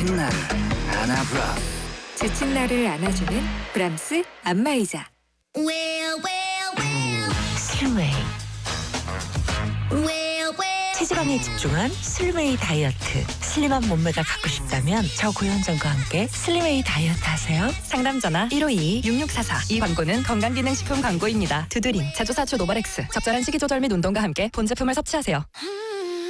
지친 나를 안아브라. 지친 나를 안아주는 브람스 안마의자. 슬웨이. 체지방에 집중한 슬웨이 다이어트. 슬림한 몸매가 갖고 싶다면 저고현정과 함께 슬웨이 다이어트 하세요. 상담 전화 1522-6644. 이 광고는 건강기능식품 광고입니다. 두드림, 제조사초 노바렉스. 적절한 식이조절 및 운동과 함께 본 제품을 섭취하세요.